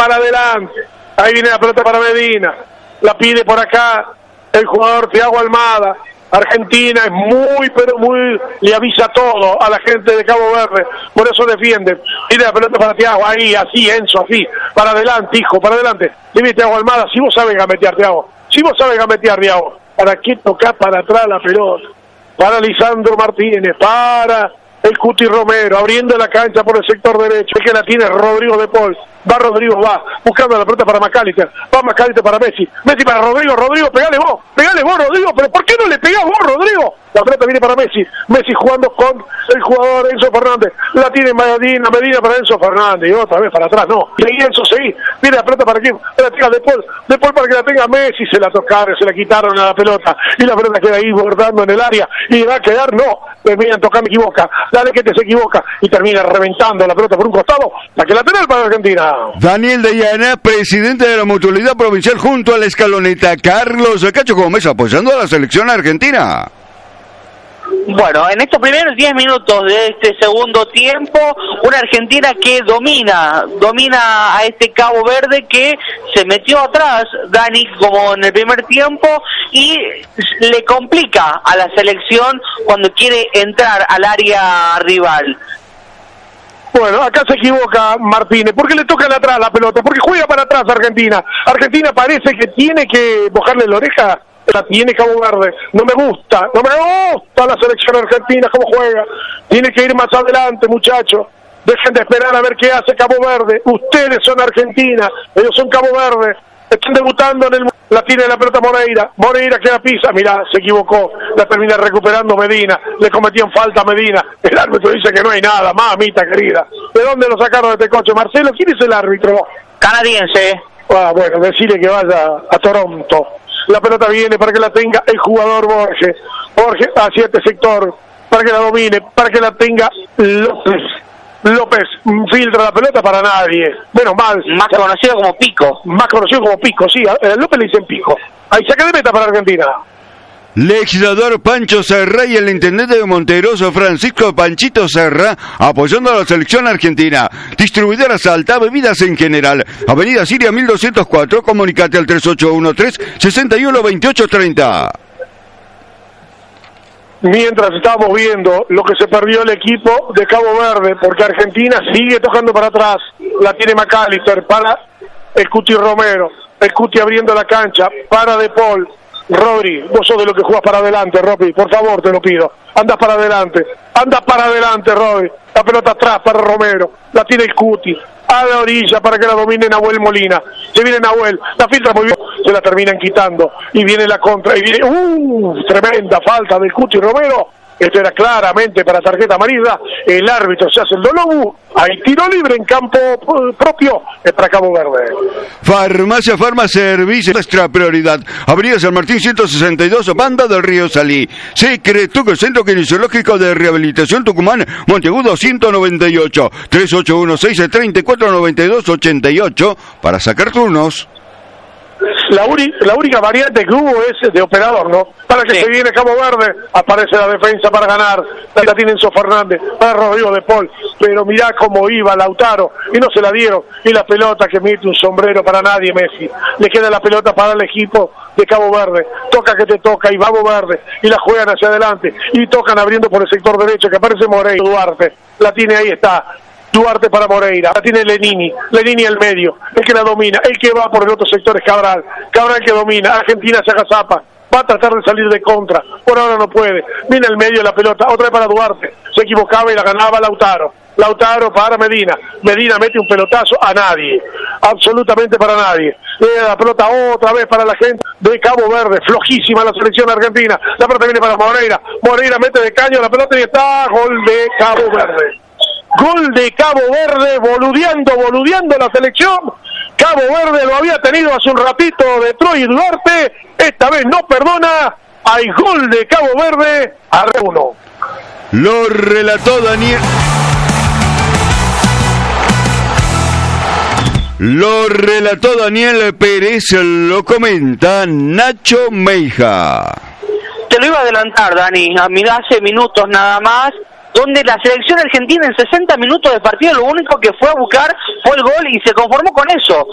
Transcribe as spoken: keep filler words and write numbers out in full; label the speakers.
Speaker 1: para adelante. Ahí viene la pelota para Medina. La pide por acá el jugador Thiago Almada. Argentina es muy, pero muy, le avisa todo a la gente de Cabo Verde, por eso defiende. Tiene la pelota para Thiago, ahí, así, Enzo, así, para adelante, hijo, para adelante. Dime Thiago Almada, si vos sabés gametear, Thiago, si vos sabés gametear, Thiago, ¿para qué tocar para atrás la pelota? Para Lisandro Martínez, para el Cuti Romero, abriendo la cancha por el sector derecho, el que la tiene Rodrigo de Paul. Va Rodrigo, va, buscando la pelota para McAllister, va McAllister para Messi, Messi para Rodrigo, Rodrigo, pegale vos, pegale vos Rodrigo, pero ¿por qué no le pegás vos Rodrigo? La pelota viene para Messi, Messi jugando con el jugador Enzo Fernández, la tiene Medina, Medina para Enzo Fernández, y otra vez para atrás, no, seguí Enzo, seguí, viene la pelota para quién, la tira de Paul, de Paul para que la tenga Messi, se la tocaron, se la quitaron a la pelota, y la pelota queda ahí bordando en el área, y va a quedar, no, terminan tocando, me equivoca, dale que te se equivoca, y termina reventando la pelota por un costado, la que lateral para Argentina.
Speaker 2: Daniel de Llana, presidente de la Mutualidad Provincial junto a la escaloneta. Carlos Cacho Gómez apoyando a la selección argentina.
Speaker 3: Bueno, en estos primeros diez minutos de este segundo tiempo, una Argentina que domina, domina a este Cabo Verde que se metió atrás, Dani, como en el primer tiempo, y le complica a la selección cuando quiere entrar al área rival.
Speaker 1: Bueno, acá se equivoca Martínez, porque le toca atrás la pelota, porque juega para atrás Argentina. Argentina parece que tiene que mojarle la oreja, la tiene Cabo Verde. No me gusta, no me gusta la selección argentina, cómo juega. Tiene que ir más adelante, muchachos. Dejen de esperar a ver qué hace Cabo Verde. Ustedes son Argentina, ellos son Cabo Verde. Están debutando en el... La tiene la pelota Moreira. Moreira que la pisa. Mirá, se equivocó. La termina recuperando Medina. Le cometían falta a Medina. El árbitro dice que no hay nada. Mamita querida. ¿De dónde lo sacaron de este coche? Marcelo, ¿quién es el árbitro?
Speaker 3: Canadiense.
Speaker 1: Ah, bueno, decirle que vaya a Toronto. La pelota viene para que la tenga el jugador Borges. Borges hacia este sector. Para que la domine. Para que la tenga López. López filtra la pelota para nadie. Menos mal.
Speaker 3: Más conocido como Pico.
Speaker 1: Más conocido como Pico, sí. A López le dicen Pico. Ahí saca de meta para Argentina.
Speaker 2: Legislador Pancho Serra y el intendente de Monteroso, Francisco Panchito Serra, apoyando a la selección argentina. Distribuidora Salta, bebidas en general. Avenida Siria mil doscientos cuatro, comunicate al tres ocho uno tres, seis uno dos ocho tres cero.
Speaker 1: Mientras estábamos viendo lo que se perdió el equipo de Cabo Verde, porque Argentina sigue tocando para atrás, la tiene McAllister para el Cuti Romero, el Cuti abriendo la cancha, para De Paul, Rodri, vos sos de lo que jugás para adelante, Rodri, por favor te lo pido, andas para adelante, andas para adelante, Rodri, la pelota atrás para Romero, la tiene el Cuti, a la orilla para que la domine Nahuel Molina, se viene Nahuel, la filtra muy bien, se la terminan quitando, y viene la contra, y viene, uh, tremenda falta del Cuti Romero, esto era claramente para tarjeta amarilla, el árbitro se hace el dolobu, hay tiro libre en campo propio, es para Cabo Verde.
Speaker 2: Farmacia Farma Servicio, nuestra prioridad, Avenida San Martín ciento sesenta y dos, Banda del Río Salí, Secretuco, Centro Kinesiológico de Rehabilitación Tucumán, Monteagudo ciento noventa y ocho, tres ocho uno seis, tres cuatro nueve dos ocho ocho, para sacar turnos.
Speaker 1: La, uri, la única variante que hubo es de operador, ¿no? Para que sí. Se viene Cabo Verde, aparece la defensa para ganar, la tiene Enzo Fernández, para Rodrigo de Paul, pero mirá cómo iba Lautaro, y no se la dieron, y la pelota que mete un sombrero para nadie Messi, le queda la pelota para el equipo de Cabo Verde, toca que te toca, y Cabo Verde, y la juegan hacia adelante, y tocan abriendo por el sector derecho, que aparece Moreira, Duarte, la tiene ahí, está, Duarte para Moreira, la tiene Lenini, Lenini al medio, el que la domina, el que va por el otro sector es Cabral, Cabral que domina, Argentina se agazapa, va a tratar de salir de contra, por ahora no puede, viene al medio de la pelota, otra vez para Duarte, se equivocaba y la ganaba Lautaro, Lautaro para Medina, Medina mete un pelotazo a nadie, absolutamente para nadie, la pelota otra vez para la gente de Cabo Verde, flojísima la selección argentina, la pelota viene para Moreira, Moreira mete de caño la pelota y está, gol de Cabo Verde. Gol de Cabo Verde, boludeando, boludeando la selección. Cabo Verde lo había tenido hace un ratito de Troy Duarte. Esta vez no perdona. Hay gol de Cabo Verde a uno.
Speaker 2: Lo relató Daniel. Lo relató Daniel Pérez, lo comenta Nacho Meija.
Speaker 3: Te lo iba a adelantar, Dani. A mí hace minutos nada más, donde la selección argentina en sesenta minutos de partido lo único que fue a buscar fue el gol y se conformó con eso.